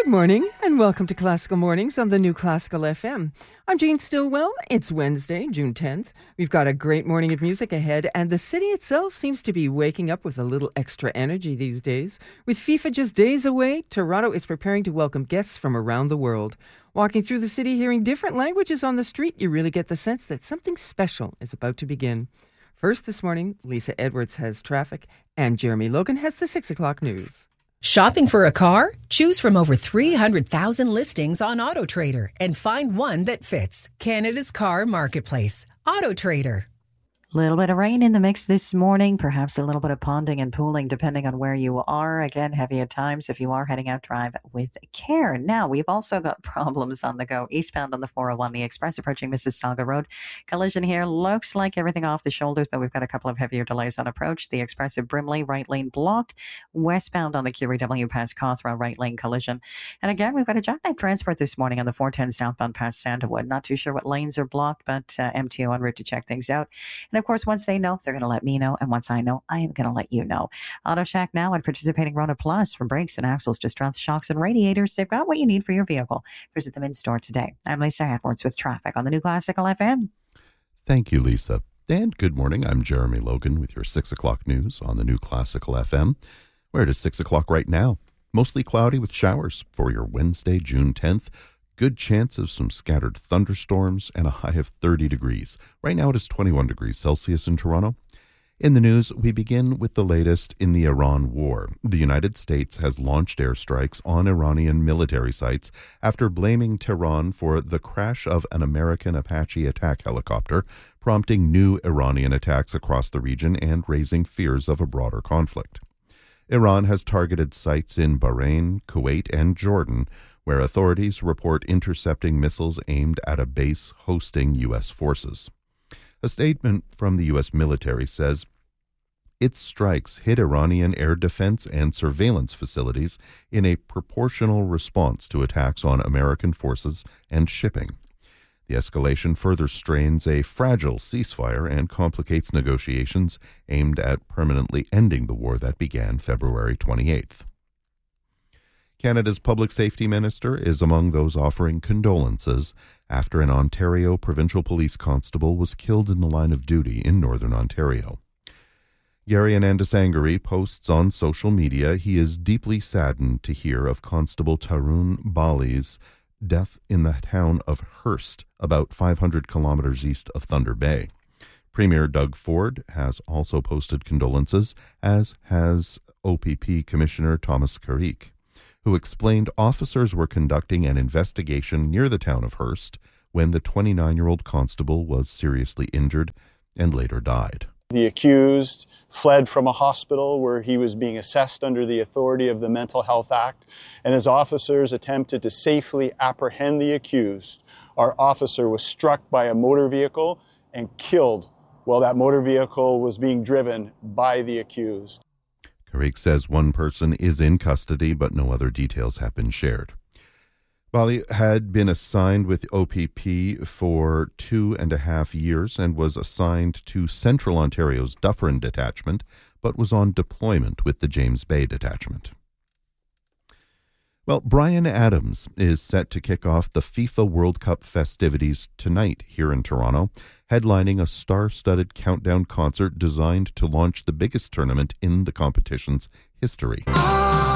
Good morning and welcome to Classical Mornings on the new Classical FM. I'm Jean Stillwell. It's Wednesday, June 10th. We've got a great morning of music ahead, and the city itself seems to be waking up with a little extra energy these days. With FIFA just days away, Toronto is preparing to welcome guests from around the world. Walking through the city, hearing different languages on the street, you really get the sense that something special is about to begin. First this morning, Lisa Edwards has traffic, and Jeremy Logan has the 6 o'clock news. Shopping for a car? Choose from over 300,000 listings on AutoTrader and find one that fits. Canada's car marketplace. AutoTrader. Little bit of rain in the mix this morning, perhaps a little bit of ponding and pooling depending on where you are. Again, heavy at times. If you are heading out, drive with care. Now, we've also got problems on the go. Eastbound on the 401, the express approaching Mississauga Road. Collision here. Looks like everything off the shoulders, but we've got a couple of heavier delays on approach. The express at Brimley, right lane blocked. Westbound on the QEW past Cawthra, right lane collision. And again, we've got a jackknife transport this morning on the 410 southbound past Sandalwood. Not too sure what lanes are blocked, but MTO en route to check things out. And of course, once they know, they're going to let me know. And once I know, I am going to let you know. Auto Shack now at participating Rona Plus for brakes and axles, struts, shocks, and radiators. They've got what you need for your vehicle. Visit them in store today. I'm Lisa Edwards with traffic on the new Classical FM. Thank you, Lisa. And good morning. I'm Jeremy Logan with your 6 o'clock news on the new Classical FM. Where it is 6 o'clock right now. Mostly cloudy with showers for your Wednesday, June 10th. Good chance of some scattered thunderstorms and a high of 30 degrees. Right now it is 21 degrees Celsius in Toronto. In the news, we begin with the latest in the Iran war. The United States has launched airstrikes on Iranian military sites after blaming Tehran for the crash of an American Apache attack helicopter, prompting new Iranian attacks across the region and raising fears of a broader conflict. Iran has targeted sites in Bahrain, Kuwait, and Jordan, where authorities report intercepting missiles aimed at a base hosting U.S. forces. A statement from the U.S. military says its strikes hit Iranian air defense and surveillance facilities in a proportional response to attacks on American forces and shipping. The escalation further strains a fragile ceasefire and complicates negotiations aimed at permanently ending the war that began February 28th. Canada's public safety minister is among those offering condolences after an Ontario provincial police constable was killed in the line of duty in northern Ontario. Gary Anandasangari posts on social media he is deeply saddened to hear of Constable Tarun Bali's death in the town of Hearst, about 500 kilometers east of Thunder Bay. Premier Doug Ford has also posted condolences, as has OPP Commissioner Thomas Carrick, who explained officers were conducting an investigation near the town of Hearst when the 29-year-old constable was seriously injured and later died. The accused fled from a hospital where he was being assessed under the authority of the Mental Health Act, and as officers attempted to safely apprehend the accused, our officer was struck by a motor vehicle and killed while that motor vehicle was being driven by the accused. Carrick says one person is in custody, but no other details have been shared. Bali had been assigned with OPP for 2.5 years and was assigned to Central Ontario's Dufferin Detachment, but was on deployment with the James Bay Detachment. Well, Bryan Adams is set to kick off the FIFA World Cup festivities tonight here in Toronto, headlining a star-studded countdown concert designed to launch the biggest tournament in the competition's history.